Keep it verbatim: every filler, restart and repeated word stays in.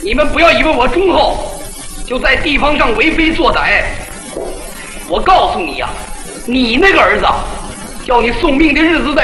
你们不要以为我忠厚，就在地方上为非作歹。我告诉你呀、啊，你那个儿子，叫你送命的日子在